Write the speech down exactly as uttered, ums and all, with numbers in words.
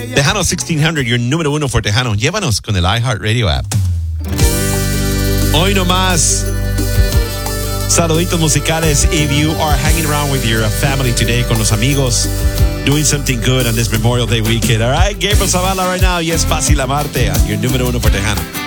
Tejano sixteen hundred, your número uno for Tejano. Llévanos con el iHeartRadio app. Hoy nomás, saluditos musicales. If you are hanging around with your family today, con los amigos, doing something good on this Memorial Day weekend. All right, Gabriel Zavala right now. Y es fácil amarte. Your número uno for Tejano.